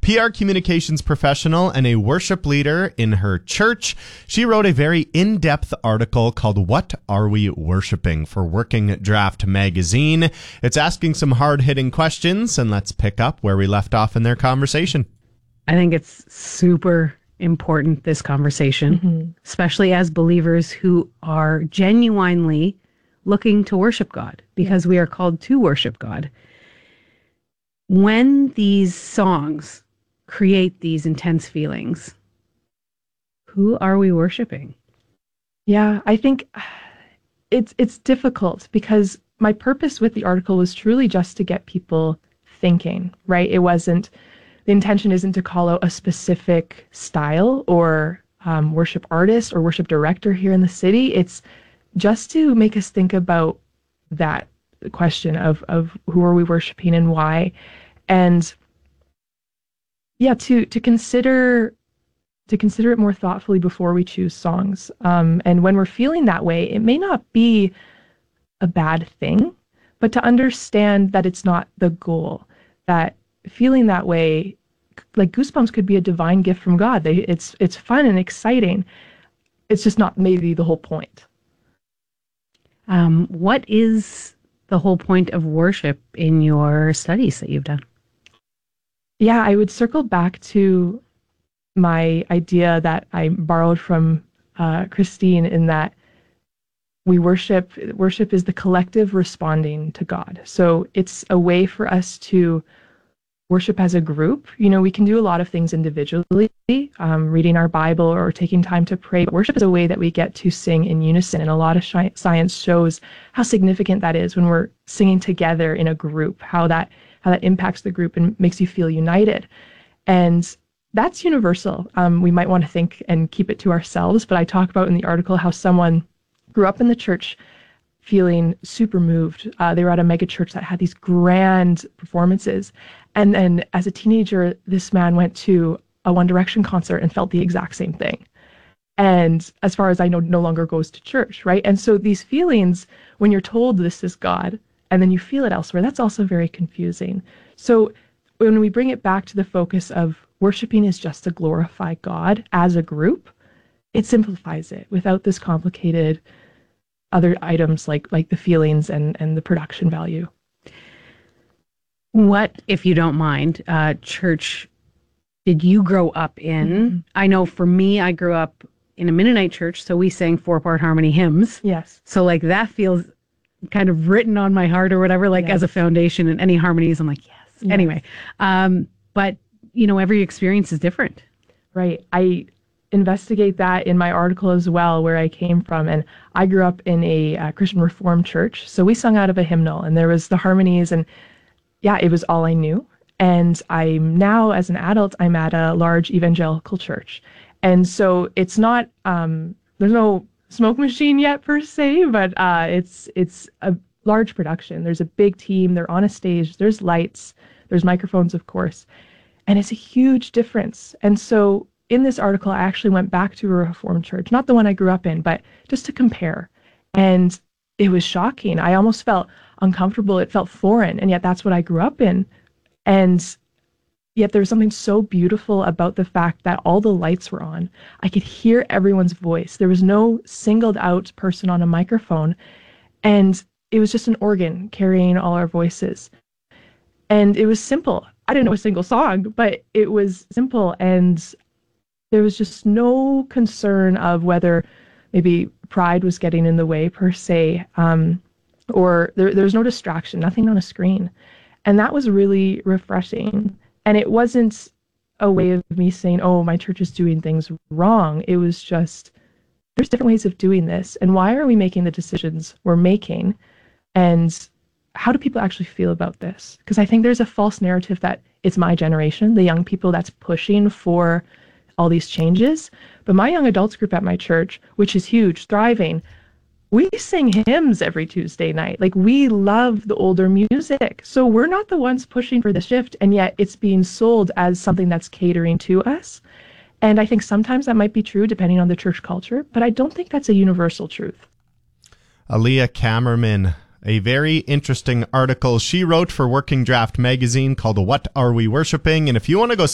PR communications professional and a worship leader in her church. She wrote a very in-depth article called What Are We Worshiping for Working Draft magazine. It's asking some hard-hitting questions, and let's pick up where we left off in their conversation. I think it's super important, this conversation, especially as believers who are genuinely looking to worship God, because we are called to worship God. When these songs create these intense feelings, who are we worshiping? Yeah, I think it's difficult because my purpose with the article was truly just to get people thinking, right? The intention isn't to call out a specific style or worship artist or worship director here in the city. It's just to make us think about that question of who are we worshiping and why, and to consider it more thoughtfully before we choose songs. And when we're feeling that way, it may not be a bad thing, but to understand that it's not the goal, that feeling that way, like goosebumps, could be a divine gift from God. It's fun and exciting. It's just not maybe the whole point. What is the whole point of worship in your studies that you've done? Yeah, I would circle back to my idea that I borrowed from Christine, in that worship is the collective responding to God. So it's a way for us to worship as a group. We can do a lot of things individually, reading our Bible or taking time to pray. But worship is a way that we get to sing in unison. And a lot of science shows how significant that is when we're singing together in a group, how that impacts the group and makes you feel united. And that's universal. We might want to think and keep it to ourselves, but I talk about in the article how someone grew up in the church feeling super moved. They were at a mega church that had these grand performances. And then as a teenager, this man went to a One Direction concert and felt the exact same thing. And as far as I know, no longer goes to church, right? And so these feelings, when you're told this is God, and then you feel it elsewhere, that's also very confusing. So when we bring it back to the focus of worshiping is just to glorify God as a group, it simplifies it without this complicated other items like the feelings and the production value. What, if you don't mind, church did you grow up in? Mm-hmm. I know for me, I grew up in a Mennonite church, so we sang 4-part harmony hymns. Yes. So that feels kind of written on my heart or whatever, as a foundation, and any harmonies, I'm like, yes. Anyway, but every experience is different. Right. I investigate that in my article as well, where I came from. And I grew up in a Christian Reformed church. So we sung out of a hymnal, and there was the harmonies, and it was all I knew. And I'm now, as an adult, I'm at a large evangelical church. And so it's not, there's no smoke machine yet per se, but it's a large production. There's a big team. They're on a stage. There's lights. There's microphones, of course. And it's a huge difference. And so in this article, I actually went back to a Reformed church, not the one I grew up in, but just to compare. And it was shocking. I almost felt uncomfortable. It felt foreign. And yet that's what I grew up in. And yet there was something so beautiful about the fact that all the lights were on. I could hear everyone's voice. There was no singled out person on a microphone. And it was just an organ carrying all our voices. And it was simple. I didn't know a single song, but it was simple. And there was just no concern of whether maybe pride was getting in the way per se, or there was no distraction, nothing on a screen. And that was really refreshing. And it wasn't a way of me saying, oh, my church is doing things wrong. It was just, there's different ways of doing this. And why are we making the decisions we're making? And how do people actually feel about this? Because I think there's a false narrative that it's my generation, the young people, that's pushing for all these changes. But my young adults group at my church, which is huge, thriving, we sing hymns every Tuesday night. We love the older music. So we're not the ones pushing for the shift, and yet it's being sold as something that's catering to us. And I think sometimes that might be true depending on the church culture, but I don't think that's a universal truth. Aaliyah Kammerman, a very interesting article she wrote for Working Draft magazine called What Are We Worshiping? And if you want to go